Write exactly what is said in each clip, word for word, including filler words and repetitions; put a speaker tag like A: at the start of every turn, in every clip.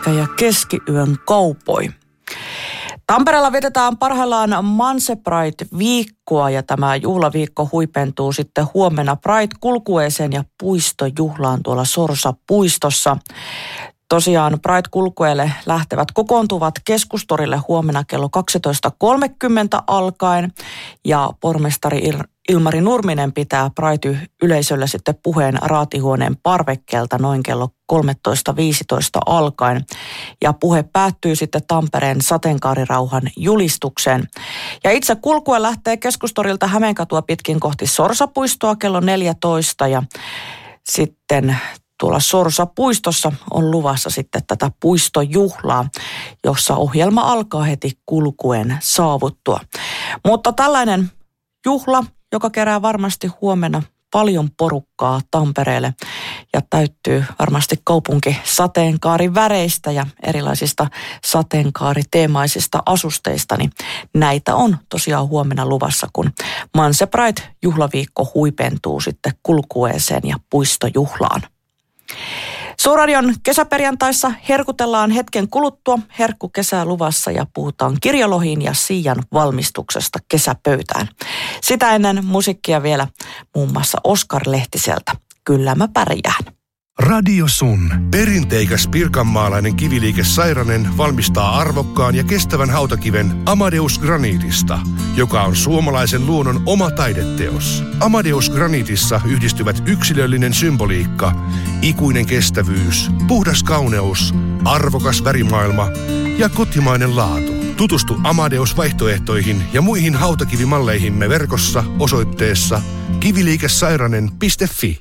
A: pitkä ja keskiyön cowboy. Tampereella vietetään parhaillaan Manse Pride-viikkoa ja tämä juhlaviikko huipentuu sitten huomenna Pride-kulkueeseen ja puistojuhlaan tuolla Sorsa-puistossa. Tosiaan Pride-kulkueelle lähtevät kokoontuvat Keskustorille huomenna kello kaksitoista kolmekymmentä alkaen ja pormestari Il- Ilmari Nurminen pitää Pride-yleisölle sitten puheen Raatihuoneen parvekkeelta noin kello kolmetoista viisitoista alkaen. Ja puhe päättyy sitten Tampereen sateenkaarirauhan julistukseen. Ja itse kulkue lähtee Keskustorilta Hämeenkatua pitkin kohti Sorsapuistoa kello neljätoista ja sitten tuolla Sorsa-puistossa on luvassa sitten tätä puistojuhlaa, jossa ohjelma alkaa heti kulkuen saavuttua. Mutta tällainen juhla, joka kerää varmasti huomenna paljon porukkaa Tampereelle ja täyttyy varmasti kaupunki sateenkaariväreistä ja erilaisista sateenkaariteemaisista asusteista, niin näitä on tosiaan huomenna luvassa, kun Manse Pride-juhlaviikko huipentuu sitten kulkueeseen ja puistojuhlaan. Suurradion kesäperjantaissa herkutellaan hetken kuluttua herkkukesää luvassa ja puhutaan kirjolohiin ja siian valmistuksesta kesäpöytään. Sitä ennen musiikkia vielä muun muassa Oskar Lehtiseltä. Kyllä mä pärjään.
B: Radio Sun. Perinteikäs pirkanmaalainen kiviliike Sairanen valmistaa arvokkaan ja kestävän hautakiven Amadeus Granitista, joka on suomalaisen luonnon oma taideteos. Amadeus Granitissa yhdistyvät yksilöllinen symboliikka, ikuinen kestävyys, puhdas kauneus, arvokas värimaailma ja kotimainen laatu. Tutustu Amadeus-vaihtoehtoihin ja muihin hautakivimalleihimme verkossa osoitteessa kiviliikesairanen piste fi.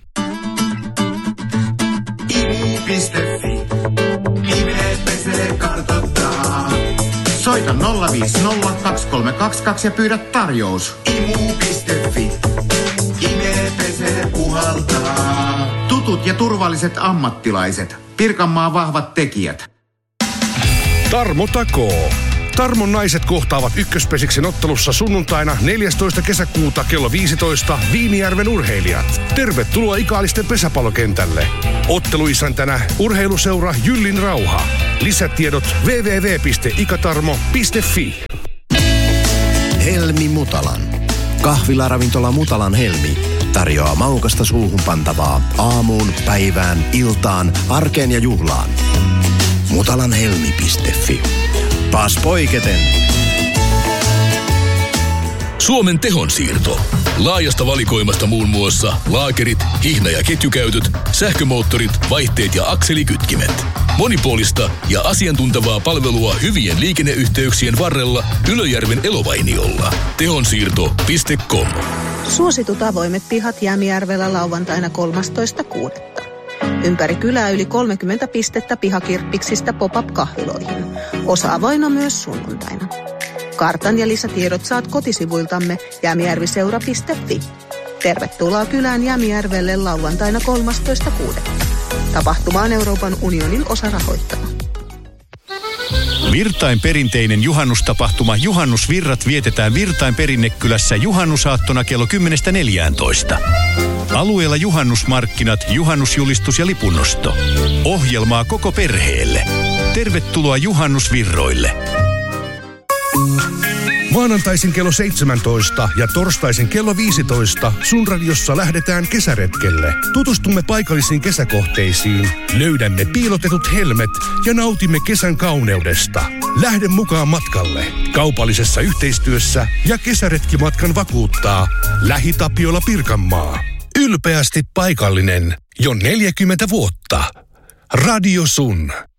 C: Imu.fi. Ime pesee kartoittaa. Soita nolla viisi nolla kaksi kolme kaksi kaksi ja pyydä tarjous. Imu.fi. Ime pesee puhaltaa. Tutut ja turvalliset ammattilaiset. Pirkanmaan vahvat tekijät.
B: Tarmo takoo. Tarmon naiset kohtaavat ykköspesiksen ottelussa sunnuntaina neljästoista kesäkuuta kello viisitoista Viinijärven urheilijat. Tervetuloa Ikaalisten pesäpallokentälle. Otteluisäntänä urheiluseura Jyllin Rauha. Lisätiedot double-u double-u double-u piste ikatarmo piste fi.
D: Helmi Mutalan. Kahvilaravintola Mutalan Helmi tarjoaa maukasta suuhun pantavaa aamuun, päivään, iltaan, arkeen ja juhlaan. mutalanhelmi piste fi. Paas poiketen.
E: Suomen tehonsiirto. Laajasta valikoimasta muun muassa laakerit, hihna- ja ketjukäytöt, sähkömoottorit, vaihteet ja akselikytkimet. Monipuolista ja asiantuntevaa palvelua hyvien liikenneyhteyksien varrella Ylöjärven Elovainiolla. tehonsiirto piste com.
F: Suositut avoimet pihat Jämijärvellä lauantaina kolmastoista kuudetta Ympäri kylää yli kolmekymmentä pistettä pihakirppiksistä pop-up-kahviloihin. Osa avoinna myös sunnuntaina. Kartan ja lisätiedot saat kotisivuiltamme jämijärviseura piste fi. Tervetuloa kylään Jämijärvelle lauantaina kolmastoista kuudetta Tapahtuma on Euroopan unionin osarahoittama.
G: Virtain perinteinen juhannustapahtuma Juhannusvirrat vietetään Virtain Perinnekylässä juhannusaattona kello kymmenestä neljääntoista. Alueella juhannusmarkkinat, juhannusjulistus ja lipunnosto. Ohjelmaa koko perheelle. Tervetuloa Juhannusvirroille.
B: Maanantaisin kello seitsemäntoista ja torstaisin kello viisitoista Sun radiossa lähdetään kesäretkelle. Tutustumme paikallisiin kesäkohteisiin, löydämme piilotetut helmet ja nautimme kesän kauneudesta. Lähde mukaan matkalle. Kaupallisessa yhteistyössä ja kesäretkimatkan vakuuttaa LähiTapiola Pirkanmaa. Ylpeästi paikallinen jo neljäkymmentä vuotta. Radio Sun.